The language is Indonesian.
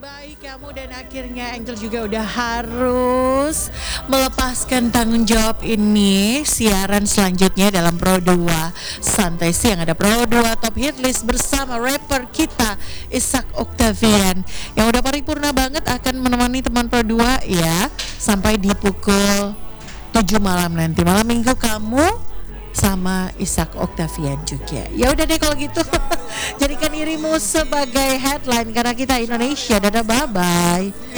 Baik kamu dan akhirnya Angel juga udah harus melepaskan tanggung jawab ini. Siaran selanjutnya dalam Pro 2 Santai Siang ada Pro 2 Top Hit List bersama rapper kita Ishak Octavian yang udah paripurna banget akan menemani teman Pro 2 ya sampai di pukul 7 malam nanti. Malam minggu kamu sama Ishak Octavian juga. Ya udah deh kalau gitu. Jadikan dirimu sebagai headline karena kita Indonesia. Dadah, bye bye.